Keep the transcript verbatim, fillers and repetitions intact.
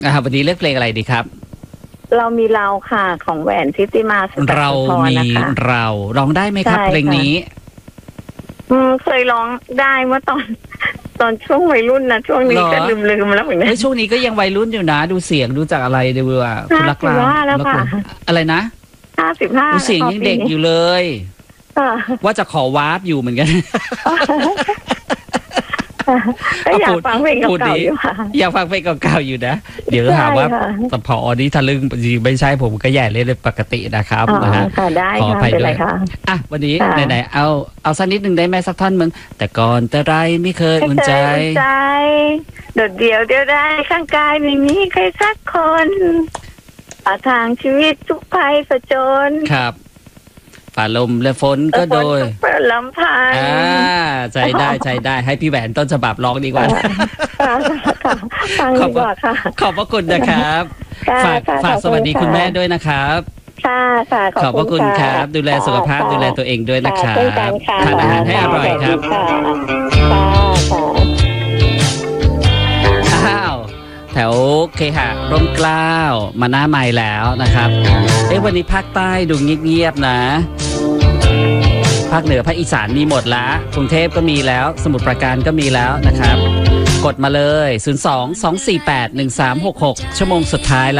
อ่าวันนี้เลือกเพลงอะไรดีครับเรามีเราค่ะของแหวนทิติมาสุตเรามีเราร้องได้ไหมครับเพลงนี้อืมเคยร้องได้เมื่อตอนตอนช่วงวัยรุ่นนะช่วงนี้ก็ลืมลืมแล้วเหมือนกันช่วงนี้ก็ยังวัยรุ่นอยู่นะดูเสียงดูจากอะไรดูว่าคุณรักเราแล้วค่ะอะไรนะห้าสิบห้าเสียงยังเด็กอยู่เลยว่าจะขอวาร์ปอยู่เหมือนกันอยากฟังเพลงเก่าๆอยู่ค่ะอยากฟังเพลงเก่าๆอยู่นะเดี๋ยวถามว่าแต่พออนี้ทะลึ่งจริงไม่ใช่ผมก็ใหญ่เลยปกตินะครับนะฮะขออภัยด้วยอ่ะวันนี้ไหนๆเอาเอาสักนิดหนึ่งได้ไหมสักท่อนมึงแต่ก่อนแต่ไรไม่เคยอุ่นใจโดดเดี่ยวเดียวได้ข้างกายไม่มีใครสักคนป่าทางชีวิตทุกภัยผจญครับฝ่าลมและฝนก็โดยเปิดลำพังอ่าใจได้ใจได้ให้พี่แหวนต้นฉบับร้องดีกว่าขอบคุณค่ะขอบพระคุณนะครับฝากฝากสวัสดีคุณแม่ด้วยนะครับค่ะค่ะขอบพระคุณครับดูแลสุขภาพดูแลตัวเองด้วยนะครับทานอาหารให้อร่อยครับอ้าวแถวเคหะร่มเกล้ามาหน้าใหม่แล้วนะครับเอ๊ะวันนี้ภาคใต้ดูเงียบๆนะภาคเหนือภาคอีสานมีหมดแล้วกรุงเทพก็มีแล้วสมุทรปราการก็มีแล้วนะครับกดมาเลยศูนย์ สอง สอง สี่ แปด หนึ่ง สาม หก หกชั่วโมงสุดท้ายแล้ว